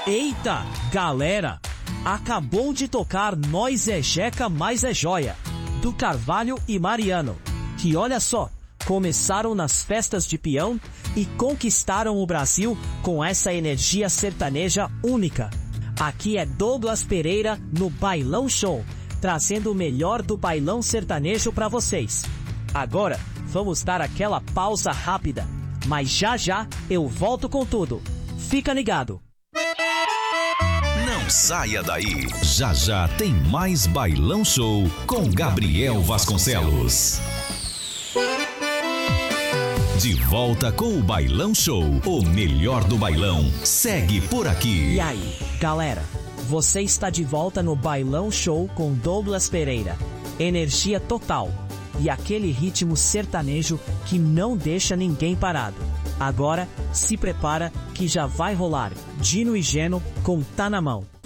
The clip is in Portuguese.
Eita, galera! Acabou de tocar Nós é Jeca, mais é Joia, do Carvalho e Mariano, que olha só, começaram nas festas de peão e conquistaram o Brasil com essa energia sertaneja única. Aqui é Douglas Pereira no Bailão Show, trazendo o melhor do bailão sertanejo para vocês. Agora, vamos dar aquela pausa rápida, mas já já eu volto com tudo. Fica ligado! Não saia daí. Já já tem mais Bailão Show com Gabriel Vasconcelos. De volta com o Bailão Show. O melhor do bailão segue por aqui. E aí, galera? Você está de volta no Bailão Show com Douglas Pereira. Energia total e aquele ritmo sertanejo que não deixa ninguém parado. Agora, se prepara que já vai rolar Dino e Geno com Tá Na Mão.